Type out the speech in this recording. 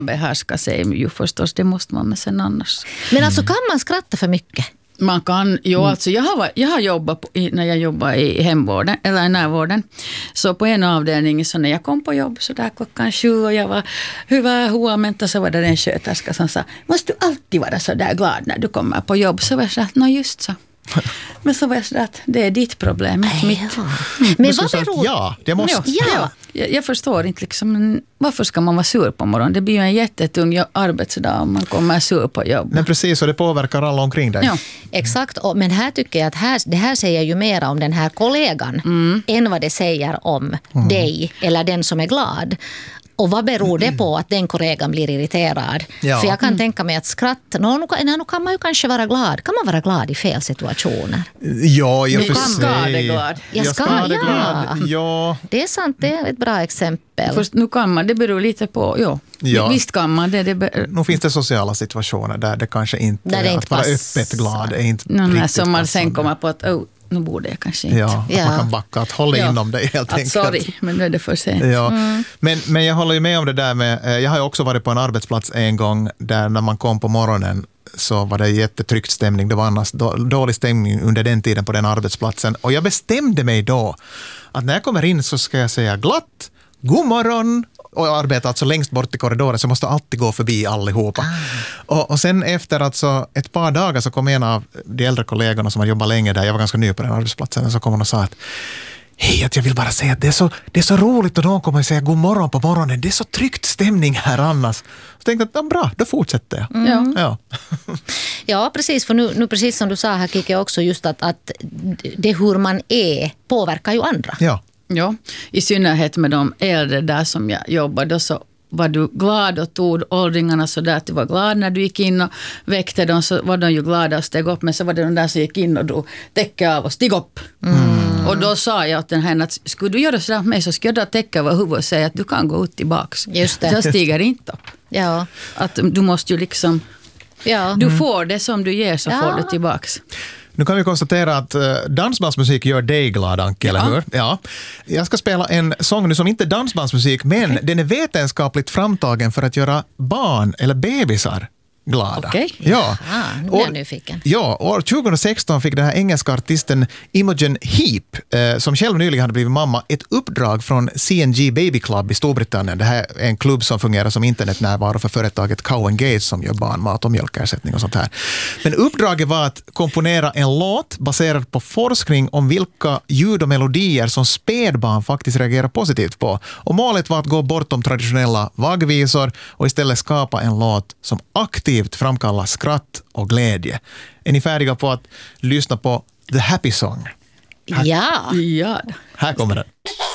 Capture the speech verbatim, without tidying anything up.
behärska sig ju förstås, det måste man med sen annars. Men alltså kan man skratta för mycket? Man kan, jo mm. alltså jag har, jag har jobbat på, när jag jobbar i hemvården eller i närvården, så på en avdelning så när jag kom på jobb så där klockan sju och jag var hyvä huomenta, så var det en sköterska som sa, måste du alltid vara så där glad när du kommer på jobb? Så var jag så att, nå just så. Men så var jag så att det är ditt problem, inte mitt. Ja. Mm. Men vad beror... Ja, det måste. Ja, ja. Jag, jag förstår inte liksom, varför ska man vara sur på morgonen? Det blir ju en jättetung arbetsdag om man kommer sur på jobb. Men precis, och det påverkar alla omkring dig. Ja. Exakt, men här tycker jag att här, det här säger ju mer om den här kollegan mm. än vad det säger om mm. dig eller den som är glad. Och vad beror det på att den kollegan blir irriterad? Ja. För jag kan mm. tänka mig att skratt, no, nu kan man ju kanske vara glad. Kan man vara glad i fel situationer? Ja, jag får se. Skadeglad. Jag ska, skadeglad. Ja. ja. Det är sant, det är ett bra exempel. Först, nu kan man, det beror lite på, ja. ja. Visst kan man det. det ber... Nu finns det sociala situationer där det kanske inte, där det att inte vara passar. öppet glad är inte no, riktigt nej, som man passande. sen kommer på att, oh, nu borde jag kanske inte. Ja, ja. att man kan backa, att hålla ja. inom dig helt att, enkelt. Sorry, men nu är det för sent. Ja. Mm. Men, men jag håller ju med om det där med, jag har ju också varit på en arbetsplats en gång där när man kom på morgonen så var det jättetryckt stämning. Det var annars dålig stämning under den tiden på den arbetsplatsen. Och jag bestämde mig då att när jag kommer in så ska jag säga glatt, god morgon. Och jag arbetar alltså längst bort i korridoren så jag måste alltid gå förbi allihopa. Ah. Och, och sen efter alltså ett par dagar så kom en av de äldre kollegorna som har jobbat länge där, jag var ganska ny på den arbetsplatsen, och så kom hon och sa att hej, att jag vill bara säga att det är så, det är så roligt och de kommer att säga god morgon på morgonen. Det är så tryckt stämning här annars. Så tänkte jag att bra, då fortsätter jag. Mm. Ja. Ja, precis. För nu, nu precis som du sa här, Kike, också just att, att det hur man är påverkar ju andra. Ja. Ja, i synnerhet med de äldre där som jag jobbade, så var du glad och tog åldringarna så där att du var glad när du gick in och väckte dem, så var de ju glada och steg upp, men så var det de där som gick in och drog täcka av och stig upp. Mm. Och då sa jag åt den här att skulle du göra sådär med mig så skulle jag dra täcka över huvudet och säga att du kan gå ut tillbaks. Just det. Så jag stiger inte upp. Ja. Att du måste ju liksom, ja. du får det som du ger så ja. får du tillbaks. Nu kan vi konstatera att uh, dansbandsmusik gör dig glad, Anke, eller ja. hur? Ja. Jag ska spela en sång nu som inte är dansbandsmusik, men okay. den är vetenskapligt framtagen för att göra barn eller bebisar glada. Okay. Ja. Ah, nu blir jag nyfiken. Ja, år tjugohundrasexton fick den här engelska artisten Imogen Heap, eh, som själv nyligen hade blivit mamma, ett uppdrag från C and G Baby Club i Storbritannien. Det här är en klubb som fungerar som internetnärvaro för företaget Cow and Gates som gör barnmat och mjölkersättning och sånt här. Men uppdraget var att komponera en låt baserad på forskning om vilka ljud och melodier som spädbarn faktiskt reagerar positivt på. Och målet var att gå bortom traditionella vaggvisor och istället skapa en låt som aktivt framkallar skratt och glädje. Är ni färdiga på att lyssna på The Happy Song? Ja. Ja. Här kommer den.